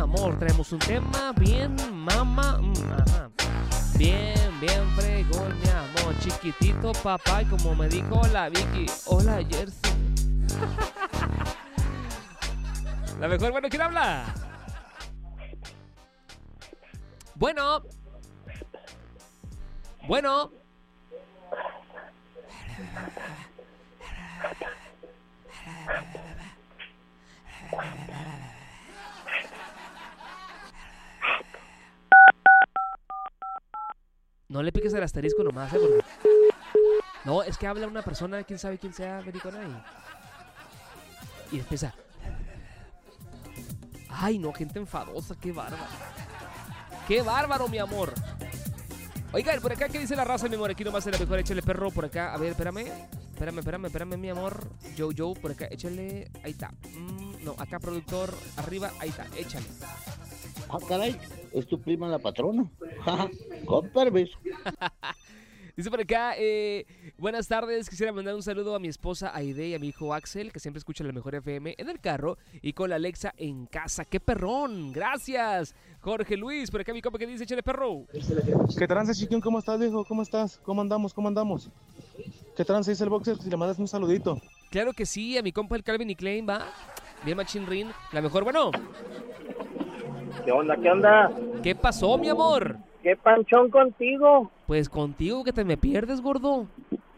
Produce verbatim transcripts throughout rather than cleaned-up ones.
amor. Traemos un tema bien, mamá. Mm, ajá. Bien, bien fregón, mi amor. Chiquitito, papá. Y como me dijo la Vicky, hola, Jersey. La mejor, bueno, ¿quién habla? Bueno. Bueno. No le piques el asterisco nomás, ¿eh? Porque... No, es que habla una persona, quién sabe quién sea, americana, y... y empieza... Ay, no, gente enfadosa, qué bárbaro. ¡Qué bárbaro, mi amor! Oigan, por acá, ¿qué dice la raza, mi amor? Aquí nomás es la mejor, échale perro por acá. A ver, espérame. Espérame, espérame, espérame, mi amor. Yo, yo, por acá, échale. Ahí está. Mm, no, acá, productor, arriba, ahí está, échale. Ah, caray, es tu prima la patrona. Con permiso. Dice por acá, eh, buenas tardes, quisiera mandar un saludo a mi esposa Aide y a mi hijo Axel, que siempre escucha la mejor F M en el carro y con la Alexa en casa. ¡Qué perrón! ¡Gracias! Jorge Luis, por acá mi compa que dice, échale perro. ¿Qué tranza, chiquión? ¿Cómo estás, viejo? ¿Cómo estás? ¿Cómo andamos? ¿Cómo andamos? ¿Qué tranza dice el boxer? Si le mandas un saludito. Claro que sí, a mi compa el Calvin y Klein, va. Bien machín rin, la mejor, bueno. ¿Qué onda? ¿Qué onda? ¿Qué pasó, mi amor? ¿Qué panchón contigo? Pues contigo que te me pierdes, gordo.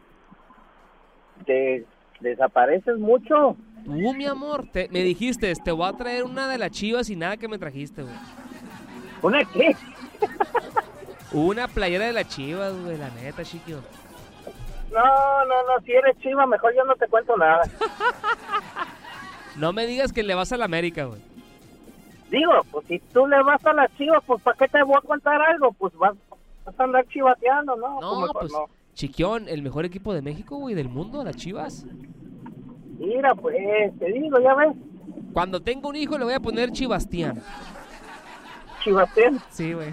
¿Te desapareces mucho? Tú, mi amor, te, me dijiste, te voy a traer una de las Chivas y nada que me trajiste, güey. ¿Una qué? Una playera de las Chivas, güey, la neta, chiquillo. No, no, no, si eres Chiva, mejor yo no te cuento nada. No me digas que le vas a la América, güey. Digo, pues si tú le vas a las Chivas, pues ¿para qué te voy a contar algo? Pues vas, vas a andar chivateando, ¿no? No, pues, pues, no. Chiquión, el mejor equipo de México, güey, del mundo, las Chivas. Mira, pues, te digo, ya ves. Cuando tengo un hijo le voy a poner Chibastián. ¿Chivastián? Sí, güey.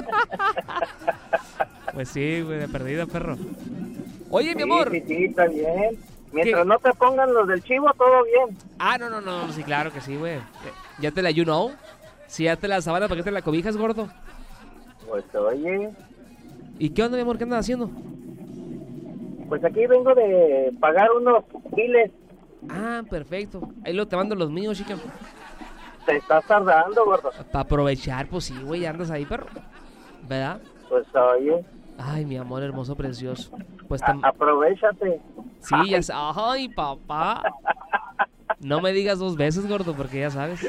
Pues sí, güey, de perdida, perro. Oye, sí, mi amor. Sí, sí, está bien. Mientras ¿Qué? no te pongan los del Chivo, todo bien. Ah, no, no, no, sí, claro que sí, güey. Ya te la you know. Si ya te la sabana, ¿para qué te la cobijas, gordo? Pues oye. ¿Y qué onda, mi amor? ¿Qué andas haciendo? Pues aquí vengo de pagar unos biles. Ah, perfecto. Ahí lo te mando los míos, chica. Te estás tardando, gordo. Para aprovechar, pues sí, güey, andas ahí, perro. ¿Verdad? Pues oye. Ay, mi amor hermoso, precioso. Pues te... A- aprovechate. Sí, ya sabes. Ay, papá. No me digas dos veces, gordo, porque ya sabes.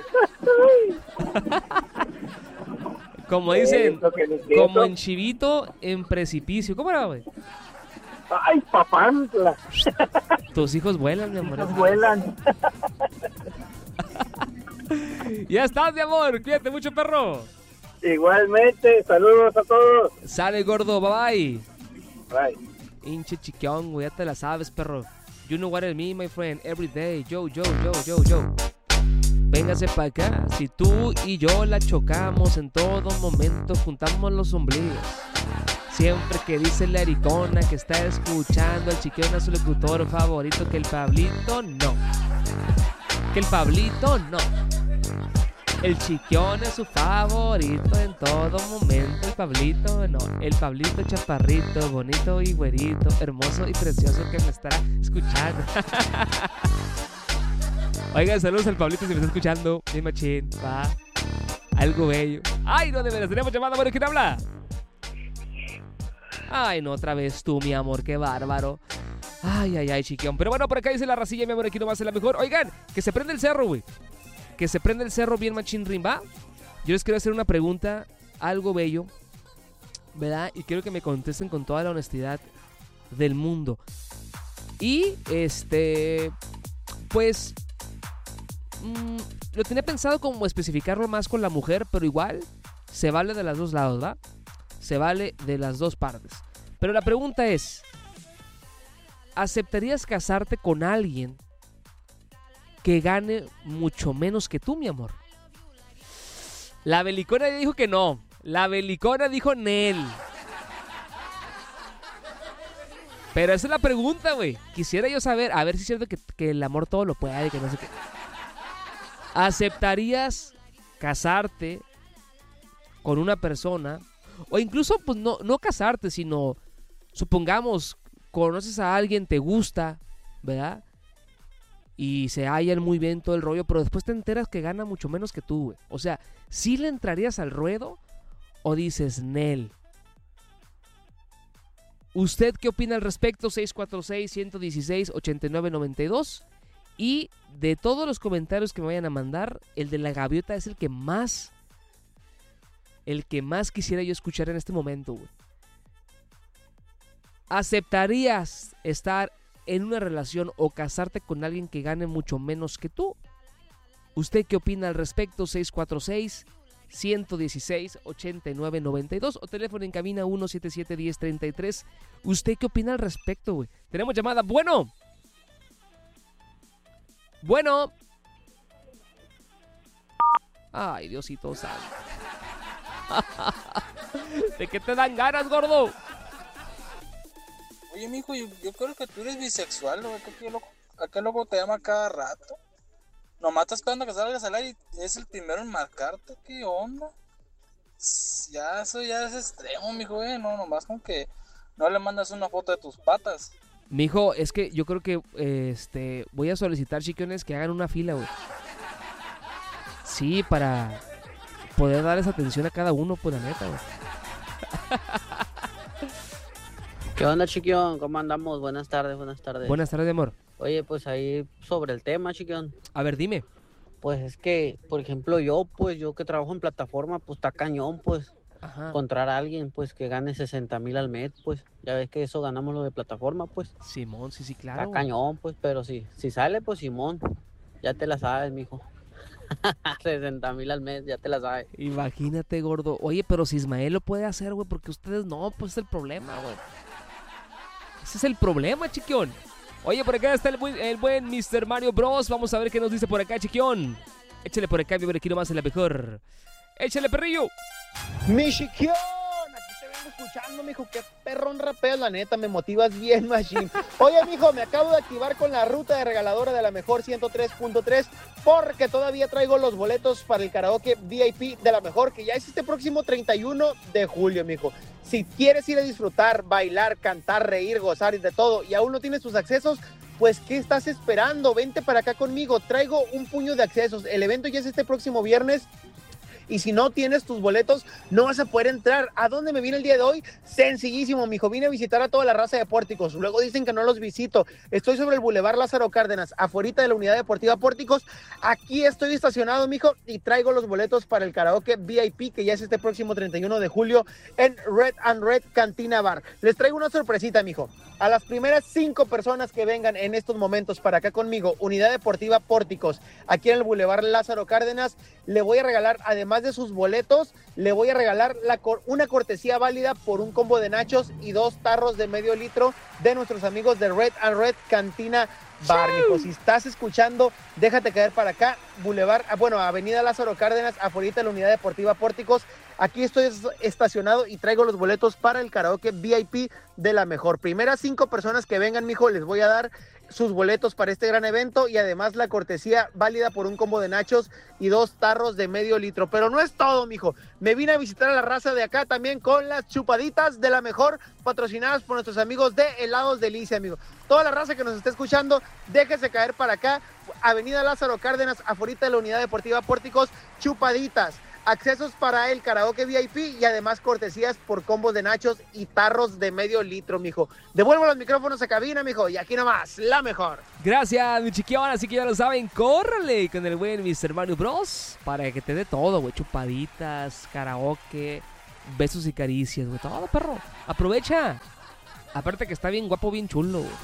Como dicen, como en chivito, en precipicio. ¿Cómo era, güey? Ay, papantla. Tus hijos vuelan, mi amor. Vuelan. Ya estás, mi amor. Cuídate mucho, perro. Igualmente, saludos a todos. Sale, gordo, bye bye. Bye. Hinche chiquión, güey, ya te la sabes, perro. You know what I mean, my friend. Every day, yo, yo, yo, yo, yo. Véngase pa' acá. Si tú y yo la chocamos en todo momento, juntamos los ombligos. Siempre que dice la ericona que está escuchando el chiquión a su locutor favorito, que el Pablito no. Que el Pablito no. El chiquión es su favorito en todo momento. El Pablito no. El Pablito chaparrito, bonito y güerito, hermoso y precioso que me estará escuchando. Oigan, saludos al Pablito si me está escuchando. Bien machín, va. Algo bello. Ay, no, de veras, tenemos llamada. Bueno, ¿quién habla? Ay, no, otra vez tú, mi amor, qué bárbaro. Ay, ay, ay, chiquión. Pero bueno, por acá dice la racilla, mi amor, aquí nomás es la mejor. Oigan, que se prende el cerro, güey. Que se prende el cerro bien machín rimba. Yo les quiero hacer una pregunta, algo bello, ¿verdad? Y quiero que me contesten con toda la honestidad del mundo. Y, este, pues, mmm, lo tenía pensado como especificarlo más con la mujer, pero igual se vale de los dos lados, ¿va? Se vale de las dos partes. Pero la pregunta es, ¿aceptarías casarte con alguien que gane mucho menos que tú, mi amor? La belicona dijo que no. La belicona dijo nel. Pero esa es la pregunta, güey. Quisiera yo saber, a ver si es cierto que, que el amor todo lo puede, que no sé qué. ¿Aceptarías casarte con una persona, o incluso pues no, no casarte, sino supongamos conoces a alguien, te gusta, ¿verdad? Y se hallan muy bien todo el rollo, pero después te enteras que gana mucho menos que tú, güey. O sea, ¿sí le entrarías al ruedo o dices, Nel? ¿Usted qué opina al respecto? seis cuatro seis, uno uno seis, ocho nueve nueve dos. Y de todos los comentarios que me vayan a mandar, el de la gaviota es el que más, el que más quisiera yo escuchar en este momento, güey. ¿Aceptarías estar en una relación o casarte con alguien que gane mucho menos que tú? ¿Usted qué opina al respecto? seis cuatro seis, uno uno seis, ocho nueve nueve dos o teléfono en cabina uno siete siete, uno cero tres tres. ¿Usted qué opina al respecto, güey? Tenemos llamada. Bueno. Bueno. Ay, Diosito santo. ¿De qué te dan ganas, gordo? Oye, mijo, yo, yo creo que tú eres bisexual, güey. ¿Qué loco? ¿A qué loco te llama cada rato? Nomás estás esperando que salgas al aire y es el primero en marcarte. ¿Qué onda? Ya, eso ya es extremo, mijo, eh. No, nomás con que no le mandas una foto de tus patas. Mijo, es que yo creo que este voy a solicitar, chiquiones, que hagan una fila, güey. Sí, para poder dar esa atención a cada uno, pues la neta, güey. ¿Qué onda, chiquión? ¿Cómo andamos? Buenas tardes, buenas tardes. Buenas tardes, amor. Oye, pues ahí sobre el tema, chiquión. A ver, dime. Pues es que, por ejemplo, yo, pues yo que trabajo en plataforma, pues está cañón, pues. Ajá. Encontrar a alguien, pues, que gane sesenta mil al mes, pues. Ya ves que eso ganamos lo de plataforma, pues. Simón, sí, sí, claro. Está cañón, pues, pero sí. Si sale, pues, Simón. Ya te la sabes, mijo. sesenta mil al mes, ya te la sabes. Imagínate, gordo. Oye, pero si Ismael lo puede hacer, güey, porque ustedes no, pues es el problema, güey. Ese es el problema, chiquión. Oye, por acá está el buen, el buen mister Mario Bros. Vamos a ver qué nos dice por acá, chiquión. Échale por acá, mi ver aquí nomás en la mejor. Échale, perrillo. Mi chiquión, aquí te vengo escuchando, mijo. Qué perrón rapeas, la neta, me motivas bien, machín. Oye, mijo, me acabo de activar con la ruta de regaladora de la mejor ciento tres punto tres porque todavía traigo los boletos para el karaoke V I P de la mejor, que ya es este próximo treinta y uno de julio, mijo. Si quieres ir a disfrutar, bailar, cantar, reír, gozar y de todo, y aún no tienes tus accesos, pues ¿qué estás esperando? Vente para acá conmigo, traigo un puño de accesos. El evento ya es este próximo viernes. Y si no tienes tus boletos, no vas a poder entrar. ¿A dónde me vine el día de hoy? Sencillísimo, mijo. Vine a visitar a toda la raza de Pórticos. Luego dicen que no los visito. Estoy sobre el Boulevard Lázaro Cárdenas, afuerita de la Unidad Deportiva Pórticos. Aquí estoy estacionado, mijo, y traigo los boletos para el karaoke V I P, que ya es este próximo treinta y uno de julio en Red and Red Cantina Bar. Les traigo una sorpresita, mijo. A las primeras cinco personas que vengan en estos momentos para acá conmigo, Unidad Deportiva Pórticos, aquí en el Boulevard Lázaro Cárdenas, le voy a regalar, además de sus boletos, le voy a regalar la cor- una cortesía válida por un combo de nachos y dos tarros de medio litro de nuestros amigos de Red and Red Cantina Bar, mijo. Si estás escuchando, déjate caer para acá, Boulevard, bueno, Avenida Lázaro Cárdenas, afuera de la Unidad Deportiva Pórticos. Aquí estoy estacionado y traigo los boletos para el karaoke V I P de la mejor. Primeras cinco personas que vengan, mijo, les voy a dar sus boletos para este gran evento y además la cortesía válida por un combo de nachos y dos tarros de medio litro. Pero no es todo, mijo. Me vine a visitar a la raza de acá también con las chupaditas de la mejor, patrocinadas por nuestros amigos de Helados Delicia, amigo. Toda la raza que nos está escuchando, déjese caer para acá. Avenida Lázaro Cárdenas, afuera de la Unidad Deportiva Pórticos, chupaditas. Accesos para el karaoke V I P y además cortesías por combos de nachos y tarros de medio litro, mijo. Devuelvo los micrófonos a cabina, mijo, y aquí nomás, la mejor. Gracias, mi chiquión, así que ya lo saben, córrele con el buen mister Mario Bros. Para que te dé todo, güey, chupaditas, karaoke, besos y caricias, güey, todo, perro. Aprovecha. Aparte que está bien guapo, bien chulo, güey.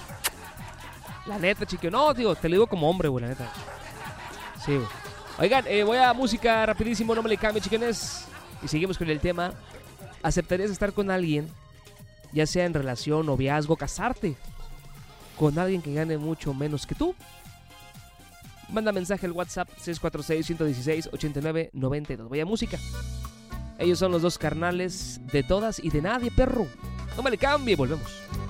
La neta, chiquión, no, digo, te lo digo como hombre, güey, la neta. Sí, güey. Oigan, eh, voy a música rapidísimo, no me le cambie, chiquiones. Y seguimos con el tema. ¿Aceptarías estar con alguien, ya sea en relación, noviazgo, casarte con alguien que gane mucho menos que tú? Manda mensaje al WhatsApp seis cuatro seis, uno uno seis, ocho nueve nueve dos. Vaya música. Ellos son los dos carnales de todas y de nadie, perro. No me le cambie, volvemos.